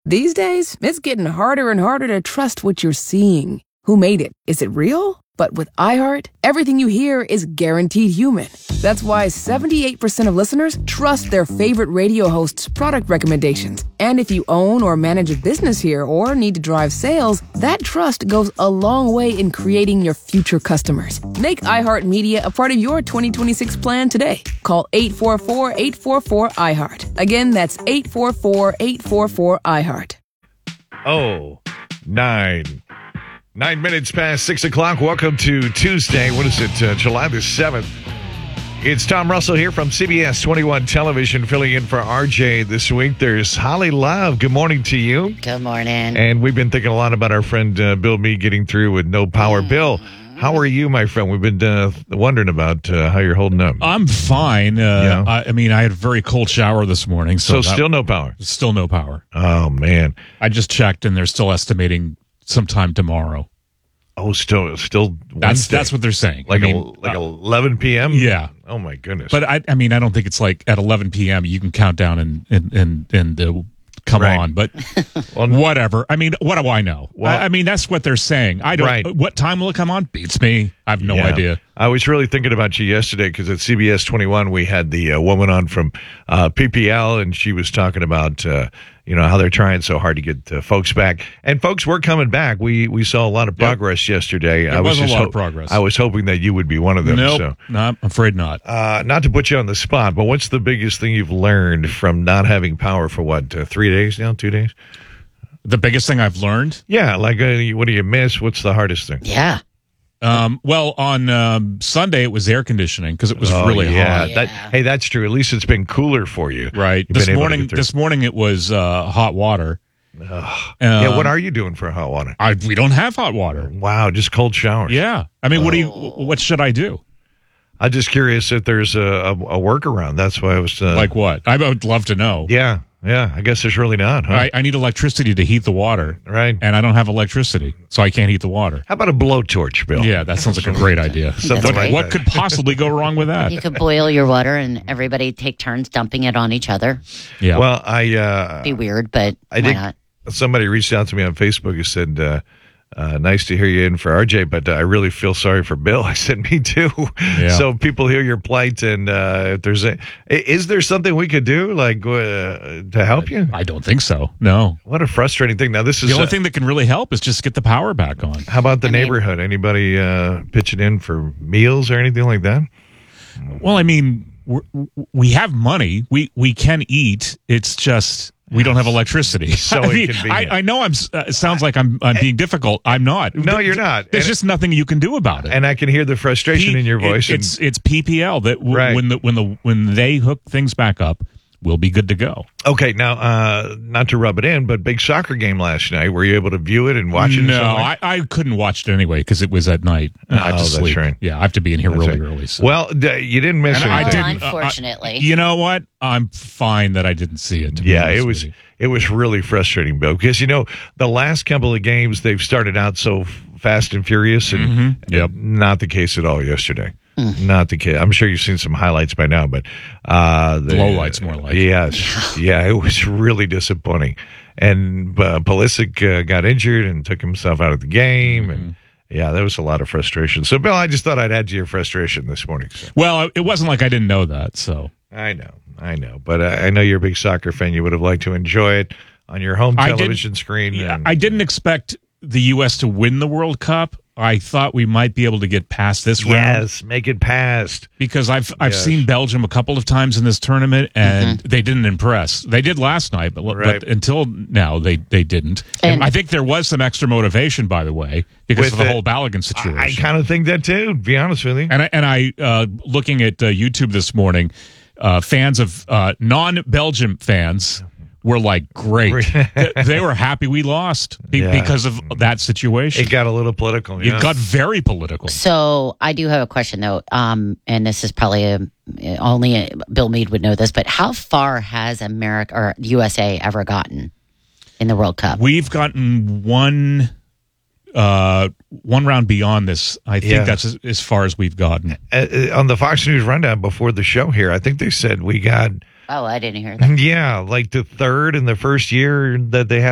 These days, it's getting harder and harder to trust what you're seeing. Who made it? Is it real? But with iHeart, everything you hear is guaranteed human. That's why 78% of listeners trust their favorite radio host's product recommendations. And if you own or manage a business here or need to drive sales, that trust goes a long way in creating your future customers. Make iHeartMedia a part of your 2026 plan today. Call 844-844-iHeart. Again, that's 844-844-iHeart. Oh, 9 minutes past 6 o'clock. Welcome to Tuesday. What is it? July the 7th. It's Tom Russell here from CBS 21 Television, filling in for RJ this week. There's Holly Love. Good morning to you. Good morning. And we've been thinking a lot about our friend Bill Meade getting through with no power. Bill, how are you, my friend? We've been wondering about how you're holding up. I'm fine. Yeah. I mean, I had a very cold shower this morning. So still no power? Still no power. Oh, man. I just checked, and they're still estimating sometime tomorrow. Oh, still Wednesday. That's what they're saying. Like 11 p.m.? Yeah. Oh, my goodness. But I mean, I don't think it's like at 11 p.m. you can count down and come Right. on. But Well, whatever. I mean, what do I know? Well, I mean, that's what they're saying. I don't. Right. What time will it come on? Beats me. I have no Yeah. idea. I was really thinking about you yesterday because at CBS 21 we had the woman on from PPL, and she was talking about how they're trying so hard to get folks back, and folks were coming back. We saw a lot of progress yesterday. There was a lot of progress. I was hoping that you would be one of them. Nope. So. No, I'm afraid not. Not to put you on the spot, but what's the biggest thing you've learned from not having power for 3 days now? 2 days? The biggest thing I've learned. Yeah, like what do you miss? What's the hardest thing? Yeah. Well, on Sunday it was air conditioning because it was really hot. Hey, that's true. At least it's been cooler for you, Right. You've been able to get through. This morning it was hot water. Yeah, what are you doing for hot water? We don't have hot water. Wow, just cold showers. Yeah. I mean, what should I do? I'm just curious if there's a workaround. That's why I was Like what? I would love to know. Yeah. I guess there's really not, huh? I need electricity to heat the water. Right. And I don't have electricity, so I can't heat the water. How about a blowtorch, Bill? Yeah, that sounds like a great idea. Something like What that. could possibly go wrong with that? You could boil your water and everybody take turns dumping it on each other. Yeah. Well, Be weird, but I why did. not? Somebody reached out to me on Facebook who said, nice to hear you in for RJ, but I really feel sorry for Bill. I said, me too. Yeah. So people hear your plight, and if is there something we could do to help you? I don't think so. No. What a frustrating thing. Now, this is The only thing that can really help is just get the power back on. How about the neighborhood? Anybody pitching in for meals or anything like that? Well, I mean, we have money. We can eat. It's just we don't have electricity. So I mean, inconvenient. I know it sounds like I'm being difficult. I'm not. No, you're not. There's just nothing you can do about it. And I can hear the frustration in your voice. It's PPL that Right. when they hook things back up, we'll be good to go. Okay, now, not to rub it in, but big soccer game last night. Were you able to view it and watch it? No, I couldn't watch it anyway because it was at night. I have to that's sleep. right. Yeah, I have to be in here That's really right. early. So. Well, you didn't miss And it. I Well, didn't. unfortunately. You know what? I'm fine that I didn't see it. to be Yeah, honest it with you. was really frustrating, Bill, because the last couple of games they've started out so fast and furious, and Yep. not the case at all yesterday. Not the case. I'm sure you've seen some highlights by now, but the Lowlights more like. Yes, yeah, it was really disappointing. And Pulisic got injured and took himself out of the game, and yeah, there was a lot of frustration. So, Bill, I just thought I'd add to your frustration this morning. So. Well, it wasn't like I didn't know that. So I know, but I know you're a big soccer fan. You would have liked to enjoy it on your home television screen. Yeah, and- I didn't expect the U.S. to win the World Cup. I thought we might be able to get past this round. Yes, make it past. Because I've Yes. seen Belgium a couple of times in this tournament, and they didn't impress. They did last night, but until now, they didn't. And I think there was some extra motivation, by the way, because of the whole Balogun situation. I kind of think that too, to be honest with you. And I looking at YouTube this morning, fans of non-Belgium fans were like, great. They were happy we lost because of that situation. It got a little political. It got very political. So I do have a question, though, and this is probably only Bill Meade would know this, but how far has America or USA ever gotten in the World Cup? We've gotten one round beyond this. I think that's as far as we've gotten. On the Fox News rundown before the show here, I think they said we got... Oh, I didn't hear that. Yeah, like the third in the first year that they had